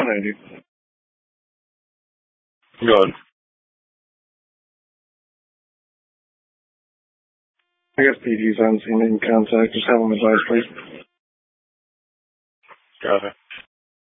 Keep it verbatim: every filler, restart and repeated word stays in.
ninety. Go ahead. I guess P Gs haven't seen any contact. Just have them advised, please. Got it.